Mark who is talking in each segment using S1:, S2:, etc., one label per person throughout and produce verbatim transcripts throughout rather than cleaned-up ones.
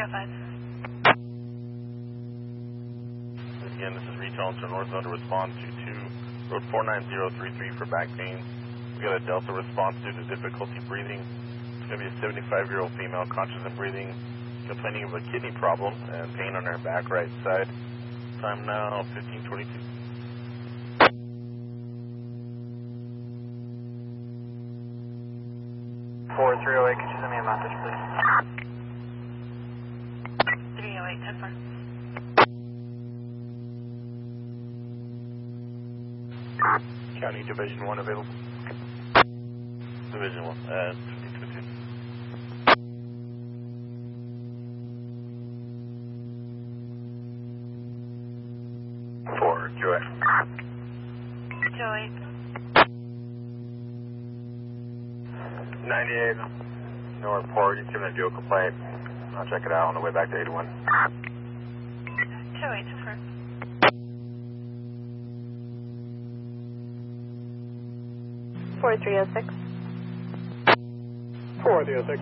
S1: five five.
S2: Again, this is Retail to North Zone to respond to two, road four nine zero three three for back pain. We got a Delta response due to difficulty breathing. It's going to be a seventy-five-year-old female, conscious and breathing, complaining of a kidney problem and pain on her back right side. Time now, fifteen twenty-two.
S3: four three oh eight, could you send me a message, please?
S1: three oh eight, ten four.
S3: County Division one available.
S2: Division one, uh, fifteen twenty-two.
S3: four two oh eight.
S1: two oh eight.
S3: ninety-eight, no report. You give me a vehicle complaint. I'll check it out on the way back to eighty-one.
S1: two oh eight, ten four.
S4: four three oh six.
S3: four three oh six.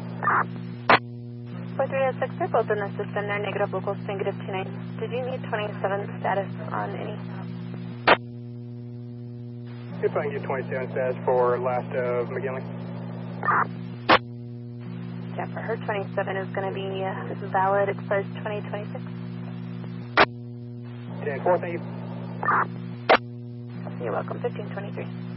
S4: four three oh six, they're both in the system. They're negative locals, negative two nine. Did you need twenty-seven status on any?
S3: If I can get twenty-seven status for last of McGinley.
S4: Yeah, for her, twenty-seven is going to be uh, valid, expires twenty twenty-six.
S3: ten four, thank you.
S4: You're welcome, fifteen twenty-three.